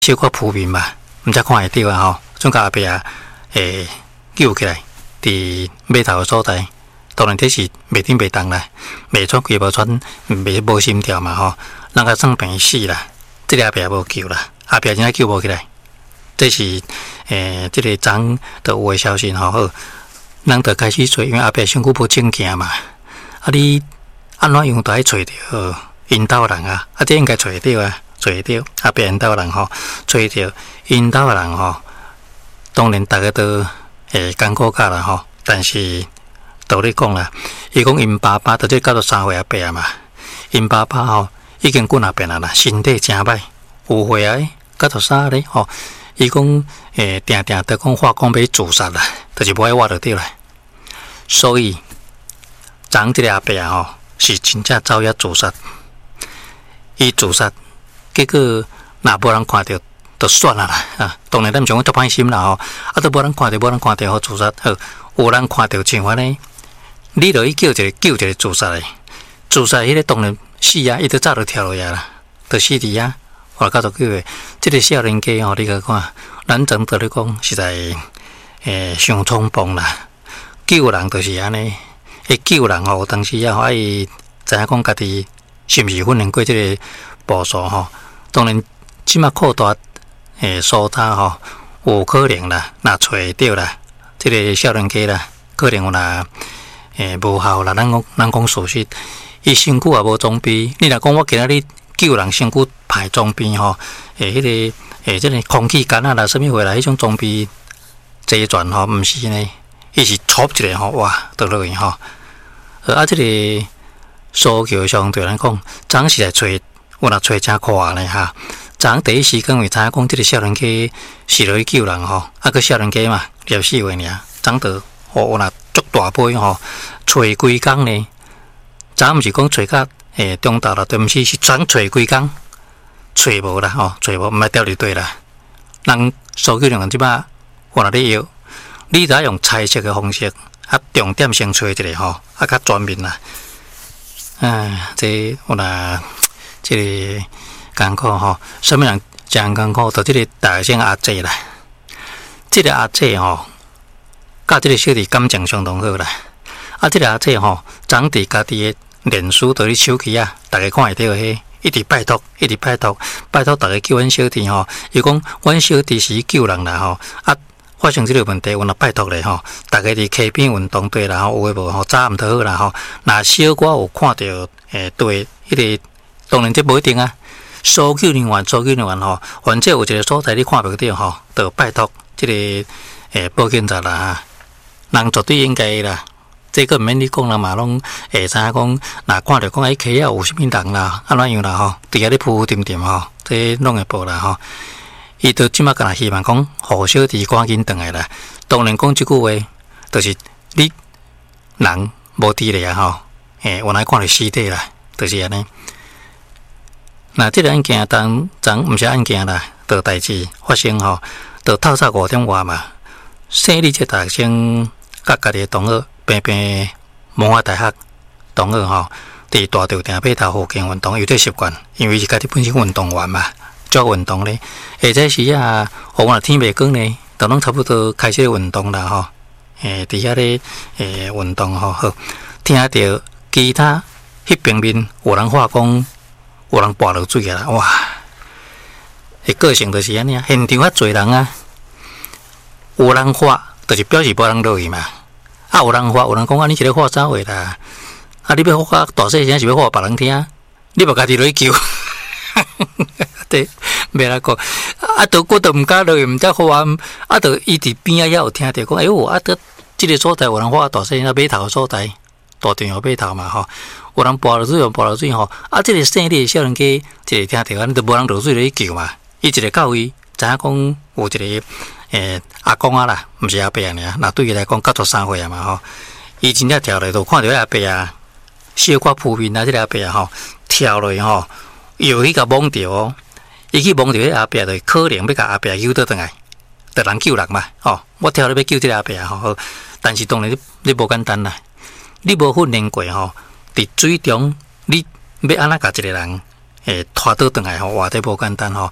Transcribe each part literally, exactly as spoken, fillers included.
小可浮面吧，毋才看会到啊吼。总甲后壁啊，诶，救起来，伫码头所在。当然这是袂顶袂动啦，袂喘气无喘，袂无心跳嘛吼。人家算病死啦，这个后壁无救啦，后壁真正救无起来。这是诶，这个昨的有诶消息吼，好，人就开始找，因为后壁身躯无正行嘛。啊，你安怎样都爱找着引导人啊？啊，这应该找着啊，找着后壁引导人吼，找着引导人吼。当然，大家都会艰苦甲啦吼，但是道理讲啦，伊讲因爸爸到这到到三岁阿伯啊嘛，因爸爸吼已经滚阿遍啊啦，身体真歹，有岁啊，到到三咧吼。伊讲诶，定定都讲话讲要自杀啦，就是无爱活得到啦。所以，昨即个阿伯啊吼，是真正走遐自杀。伊自杀，结果若无人看到，就算啦啦啊！当然咱毋想讲足歹心啦吼，啊都无人看到，无人看到，好自杀。好，有人看到像安尼，你著去叫一个救一个自杀的，自杀迄个当然死啊，伊都早就跳落遐啦，就死伫遐。我告诉各位，这个少年家吼，你甲看，咱总得咧讲，实在诶上冲动啦。救人就是安尼，伊救人吼，当时啊，啊伊知影讲家己是毋是训练过这个步数吼？当然，即马扩大诶苏查吼，有可能啦，若找会到啦，这个少年家啦，可能有若诶无效啦。咱讲咱讲事实，伊身躯也无装备。你若讲我今仔日救人身躯排装备吼，诶，迄、那个诶，即个空气感啊啦，什么话啦，迄种装备齐全吼，毋是呢，伊是戳一个吼，哇，倒落去吼。啊，即、这个搜救相对来讲，昨是来找，有若找真快呢哈。昨第一时间会知影讲，即个少年家是落去救人吼，啊个少年家嘛，了四岁尔，昨着吼有若足大杯吼，找几工呢？昨毋是讲找甲。诶，中昼啦，对毋起，是全找几工，找无啦吼，找无，毋爱调入队啦。人搜救人员即摆我若咧要，你著用猜测嘅方式，啊，重点先找一个吼，啊，较全面啦。唉，这我若即个艰苦吼，什么人真艰苦？就即个大声阿姐啦，即个阿姐吼，甲即个小弟感情相当好啦。啊，即个阿姐吼，昨伫家己嘅脸书在你手机啊，大家看会到迄，一直拜托，一直拜托，拜托大家救阮小弟吼。伊讲阮小弟是救人啦吼，啊发生即个问题，阮也拜托咧吼，大家伫溪边运动队啦吼，有诶无吼，早毋得好啦吼。若小可有看到诶对，迄个当然这无一定啊。搜救人员，搜救人员吼，反正有一个所在你看袂到吼，就拜托即、这个诶报警站啦，人绝对应该啦。这个毋免你讲啦嘛，拢会知影讲，若看着讲迄溪仔有啥物人啦，安怎样啦吼，伫遐咧浮浮沉沉吼，这拢会报啦吼。伊就即马干若希望讲，互小弟赶紧转来啦。当然讲即句话，就是你人无伫咧啊吼，诶，原来看着尸体啦，就是安尼。那即个案件当昨毋是案件啦，着代志发生吼，着透早五点外嘛，生理这大学生甲家己同学。平平文化大学同学吼，伫大稻埕码头附近运动有这习惯，因为是家己本身运动员嘛，做运动咧。或者是啊，互我天袂光呢，都拢差不多开始运动啦吼。诶，伫遐咧诶运动吼，好听到其他迄边面有人话讲，有人跋落水啊，哇！诶，个性就是安尼啊，现场遐侪人啊，有人话就是表示无人落去嘛。啊！有人话，有人讲啊，你是咧话啥话啦？啊！你要话大细声是要话别人听，你无家己落去救，对，袂来讲。啊，都我都毋敢落去，毋则话啊，都伊伫边仔遐有听着讲，哎呦，啊，得即个所在有人话大细声，码头所在，大段有码头嘛吼，有人跋落水，有跋落水吼。啊，即个生理少年家，即个听着，安尼都无人落水落去救嘛。伊一个到位，知影讲有一个。诶，阿公啊啦，毋是阿伯啊尔，那对伊来讲，九十三岁啊嘛吼，伊真正跳落就看到阿伯啊，小可扑面啊，即个阿伯啊吼，跳落去吼，又去甲摸着哦，伊去摸着迄阿伯，就可能要甲阿伯救倒转来，得人救人嘛，吼，我跳落要救即个阿伯啊吼，但是当然你你无简单啦，你无训练过吼，伫水中你要安怎甲一个人诶拖倒转来吼，话得无简单吼。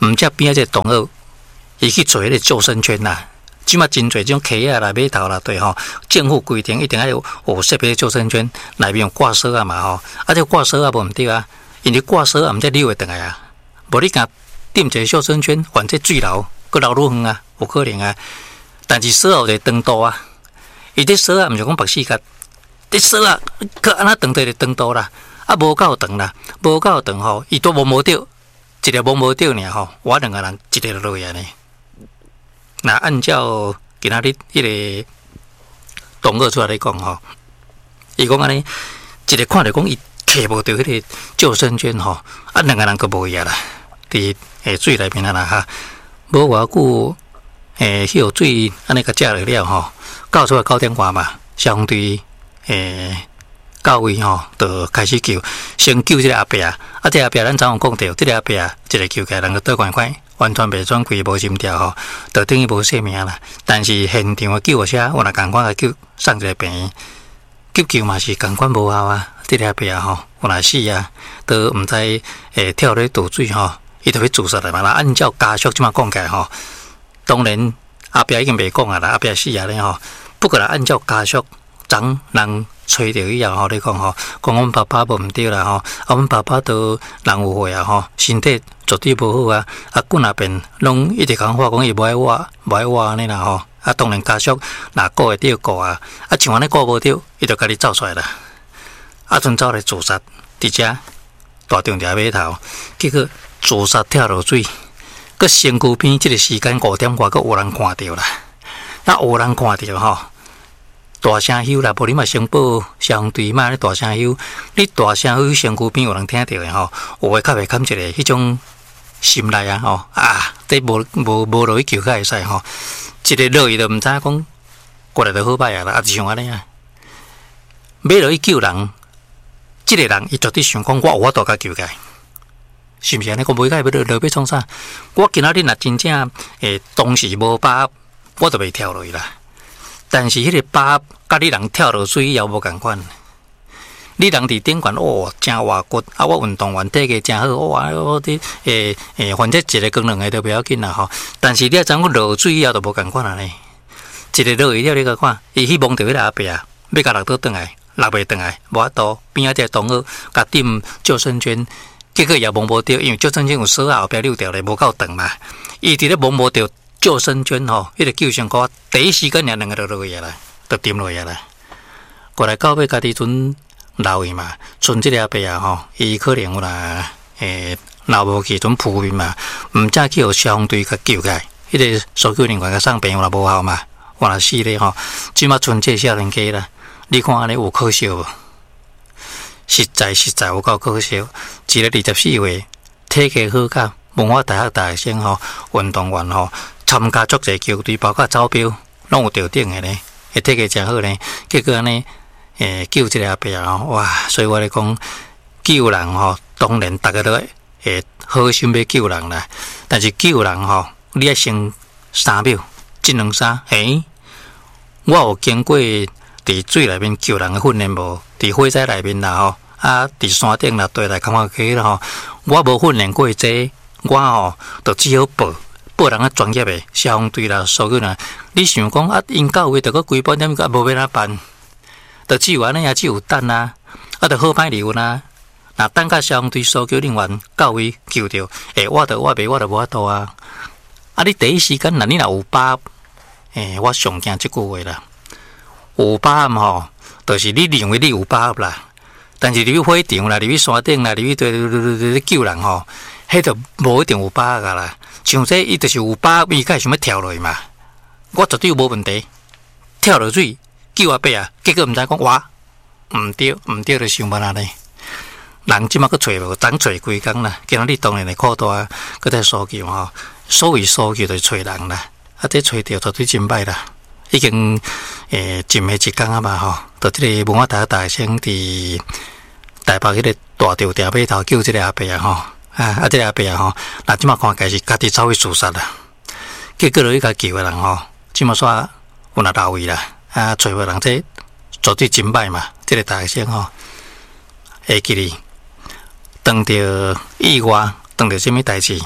毋则边仔这同学，伊去做迄个救生圈啦。即马真侪种溪啊啦、码头啦，对吼，政府规定一定要有有设备救生圈，内面有挂绳啊嘛吼，啊这挂绳啊无毋对啊，因为挂绳啊毋则溜会倒来啊，无你甲踮一个救生圈，反正水流佫流愈远啊，有可能啊。但是绳有一个长度啊，伊这绳啊毋是讲白死甲，这绳啊可安那长一个长度啦，啊无够长啦，无够长吼，伊都摸摸着，一个摸摸着尔吼，我两个人一个就落去安尼。那按照今仔日迄个同学出来讲吼，伊讲安尼，一个看着讲伊摕无着迄个救生圈吼，啊两个人佫无呀啦，伫诶水内面啊啦哈，无偌久诶，迄个水安尼甲食落了吼，到出来九点外嘛，相对诶到位吼，就开始救，先救即个阿伯啊，啊这个阿伯咱昨有讲着，即个阿伯啊，一个救起来，人个倒快快。完全袂转开，无心跳吼，就等于无性命啦。但是现场的救护车，我若共款来救送一个病院，急救嘛是共款无效啊。这个阿伯啊吼，有若死啊，都毋知诶跳咧倒水吼，伊就要自杀来嘛。那按照家属即马讲起来吼，当然阿伯已经袂讲啊啦，阿伯死啊咧吼。不过啦，按照家属昨人吹着以后吼，你讲吼，讲阮爸爸无毋对啦吼，啊阮爸爸都人有血啊吼，身体绝对无好啊，啊滚那边拢一直讲话讲伊无爱我，无爱我安尼啦吼，啊当然家属若顾会着顾啊，啊像安尼顾无着，伊就家己走出来啦，啊阵走来自杀，伫遮大中条码头，结果自杀跳落水，佮身躯边即个时间五点外，佮有人看着啦，那有人看着吼。大声吼啦，无你嘛先报相对嘛，你大声吼，你大声吼，身躯边有人听到的吼，有诶较袂堪一个迄种心内啊吼啊，这无无无落去救较会使吼，一个落去就毋知讲过来就好歹啊啦，啊就像安尼啊，要落去救人，即、這个人伊绝对想讲我有法度甲救起来，是毋是安尼？我袂甲伊要落落要创啥？我今仔日若真正诶当时无把握，我就袂跳落去啦。但是迄个把甲你人跳落水以后无共款，你人伫顶悬哦，真活骨啊！我运动员体格真好，哇！我啲诶诶，反正一个跟两个都不要紧啦吼。但是你啊，怎我落水以后就无共款啦呢？一个落去了，你甲看，伊去望着迄个阿伯啊，要甲落倒转来，落袂转来，无法度边仔只同学甲踮救生圈，结果也望无着，因为救生圈有绳啊，后壁溜掉咧，无够长嘛。伊伫咧望无着。救生圈吼，迄、那个救生裤第一时间两两个就落去啦，就沉落去啦。过来到尾家己阵留去嘛，剩即个阿伯啊吼，伊可能有啦，诶，留无去阵扑面嘛，毋则去互相对甲救起来。迄、那个搜救人员甲送病啦无效嘛，我若死咧吼，即马剩这少年家啦，你看安尼有可惜无？实在实在有够可惜，一个二十四岁，体格好甲文化大学大学生吼，运动员吼。参加足侪球队，包括招标，拢有得顶的呢，会体格真好呢。结果安尼，诶，救一个阿伯啊，哇！所以我来讲，救人吼，当然大家都会好心要救人啦。但是救人吼，你要先三秒，即两三，诶，我有经过伫水内面救人的训练无？伫火灾内面啦吼，啊，伫山顶啦，对来看看起啦吼，我无训练过这，我吼就只好报。报人啊专业的相对啦，所有啦，你想讲啊，因到位着个规半点，啊无要哪办？着只有安尼也只有等啊，啊着好歹理由啦。若等甲相对搜救人员到位救着，诶，我着我袂，我着无法度啊。啊，你第一时间，若你若有把握，诶，我上惊即句话啦。有把握吼，就是你认为你有把握啦，但是你去火场啦，你去山顶啦，你去对对对对救人吼，迄着无一定有把握噶啦。像这伊就是有把握，伊该想要跳落去嘛？我绝对无问题，跳落水救阿伯啊！结果毋知讲哇，毋对毋对，就想办法呢。人即马佫找无，等找几工啦。今仔日当然会苦大，佫在搜救吼，所谓搜救就是找人啦。啊，这找着绝对真歹啦。已经诶浸下一工啊嘛吼，就即个文化大学大学生伫台北迄个大吊吊码头救即个阿伯啊吼。啊！啊！这个阿伯啊吼，那即马看起是家己走去自杀啦。结果落去甲救的人吼，即马煞有若留意啦。啊，找的人这绝对真歹嘛。这个大学生吼，会记哩，当着意外，当着什么代志，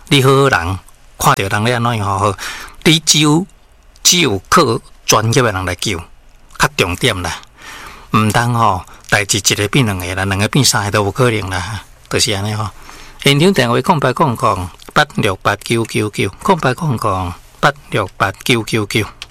你好好人看到人咧安怎样好，你只有只有靠专业的人来救，较重点啦。毋通吼，代志一个变两个啦，两个变三个都无可能啦，就是安尼吼。现场电话空八空空八六八九九九，空八空空八六八九九九。